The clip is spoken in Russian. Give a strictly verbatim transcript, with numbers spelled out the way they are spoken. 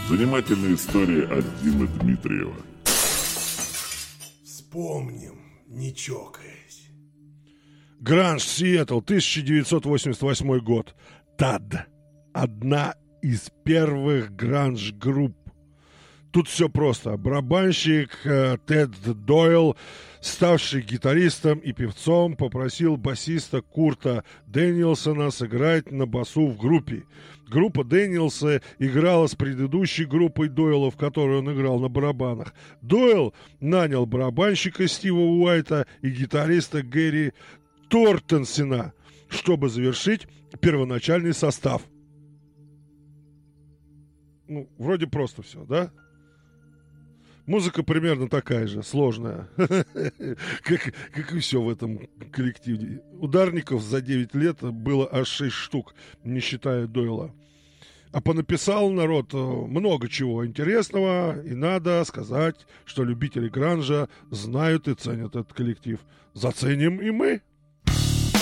Занимательная история от Димы Дмитриева. Вспомним, не чокаясь. Гранж, Сиэтл, тысяча девятьсот восемьдесят восьмой год. ТАД. Одна из первых гранж-групп. Тут все просто. Барабанщик э, Тед Дойл, ставший гитаристом и певцом, попросил басиста Курта Дэниелсона сыграть на басу в группе. Группа Дэниелса играла с предыдущей группой Дойла, в которой он играл на барабанах. Дойл нанял барабанщика Стива Уайта и гитариста Гэри Тортенсена, чтобы завершить первоначальный состав. Ну, вроде просто все, да? Музыка примерно такая же, сложная, как, как и все в этом коллективе. Ударников за девять лет было аж шесть штук, не считая Дойла. А понаписал народ много чего интересного, и надо сказать, что любители гранжа знают и ценят этот коллектив. Заценим и мы.